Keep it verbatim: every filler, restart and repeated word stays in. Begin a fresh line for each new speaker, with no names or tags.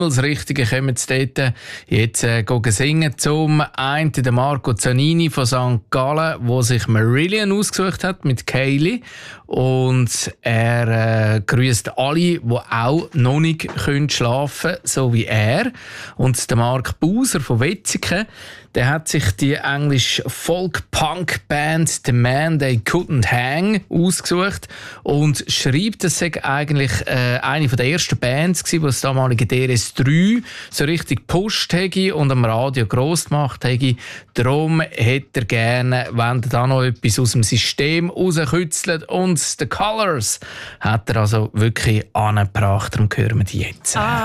Das Richtige kommen sie dort jetzt äh, singen. Zum einen der Marco Zanini von Sankt Gallen, der sich Marillion ausgesucht hat mit Kaylee. Und er äh, grüßt alle, die auch noch nicht können schlafen können, so wie er. Und der Mark Buser von Wetzikon, der hat sich die englische Folk-Punk-Band «The Man They Couldn't Hang» ausgesucht und schreibt, das sei eigentlich äh, eine der ersten Bands gewesen, die das damalige D R S drei so richtig gepusht hätte und am Radio gross gemacht hätte. Darum hätte er gerne, wenn er da noch etwas aus dem System rauskützelt. Und «The Colours» hat er also wirklich angebracht. Darum hören wir die jetzt. Ah.